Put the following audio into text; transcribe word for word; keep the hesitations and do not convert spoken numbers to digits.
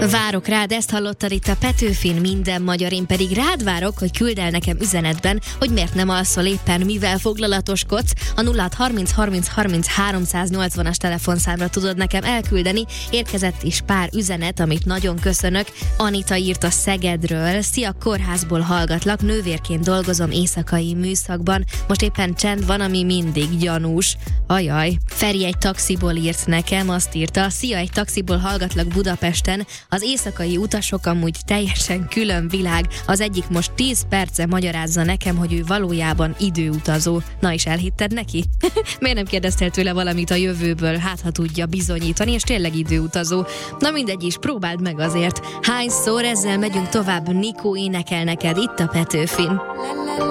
Várok rád, ezt hallottad itt a Petőfin, minden magyar, én pedig rád várok, hogy küld el nekem üzenetben, hogy miért nem alszol éppen, mivel foglalatoskodsz. A nulla harminc harminc harminc háromszáznyolcvanas telefonszámra tudod nekem elküldeni. Érkezett is pár üzenet, amit nagyon köszönök. Anita írt a Szegedről. Szia, kórházból hallgatlak, nővérként dolgozom éjszakai műszakban. Most éppen csend van, ami mindig gyanús. Ajaj. Feri egy taxiból írt nekem, azt írta: szia, egy taxiból hallgatlak Budapesten. Az éjszakai utasok amúgy teljesen külön világ. Az egyik most tíz perce magyarázza nekem, hogy ő valójában időutazó. Na, és elhitted neki? Miért nem kérdeztél tőle valamit a jövőből? Hát, ha tudja bizonyítani, és tényleg időutazó. Na mindegy is, próbáld meg azért. Hányszor ezzel megyünk tovább, Nikó énekel neked itt a Petőfin.